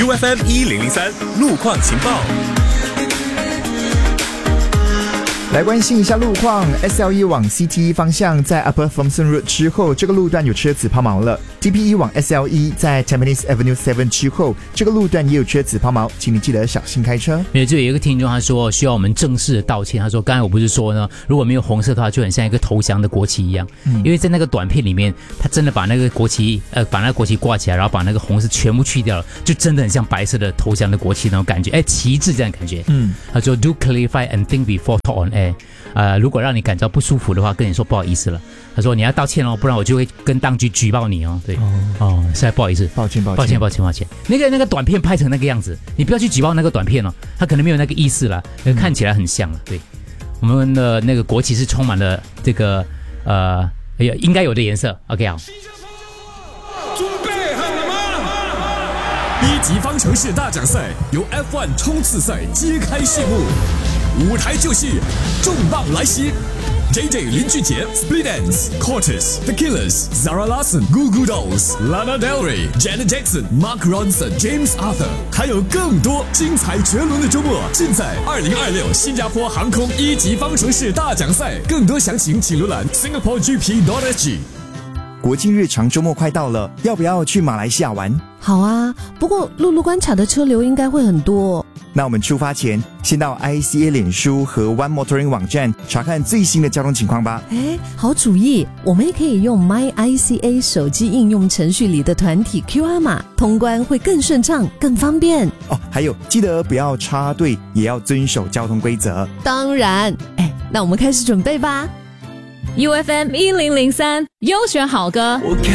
UFM 1003路况情报。 来关心一下路况 ，SL1 往 CT 方向在 Upper Thomson Road 之后，这个路段有车子抛锚了。TP1 往 SL1 在 Tampines Avenue 7之后，这个路段也有车子抛锚，请你记得小心开车。 没有，就有一个听众他说需要我们正式的道歉。他说刚才我不是说呢，如果没有红色的话，就很像一个投降的国旗一样。因为在那个短片里面，他真的把那个国旗挂起来，然后把那个红色全部去掉了，就真的很像白色的投降的国旗那种感觉，旗帜这样的感觉。他说 Do clarify and think before talk on air。如果让你感到不舒服的话，跟你说不好意思了。他说你要道歉哦，不然我就会跟当局举报你哦。对，实在不好意思，抱歉。那个短片拍成那个样子，你不要去举报那个短片哦，他可能没有那个意思了，看起来很像了。对，我们的那个国旗是充满了这个应该有的颜色。OK 好。 准备好了吗？一级方程式大奖赛由 F1 冲刺赛揭开序幕。舞台就是重磅来袭 ，JJ 林俊杰、Splitends、Cortez、The Killers、Zara Larsson、Goo Goo Dolls、Lana Del Rey、Janet Jackson、Mark Ronson、James Arthur， 还有更多精彩绝伦的周末，尽在2026新加坡航空一级方程式大奖赛。更多详情请浏览 singaporegp.sg。 国庆日长周末快到了，要不要去马来西亚玩？ 好啊，不过陆路关卡的车流应该会很多。 那我们出发前，先到 ICA 脸书和 One Motoring 网站查看最新的交通情况吧。 好主意，我们也可以用 MyICA 手机应用程序里的团体 QR 码，通关会更顺畅、更方便。 还有记得不要插队，也要遵守交通规则。 当然，那我们开始准备吧。 UFM 1003优选好歌。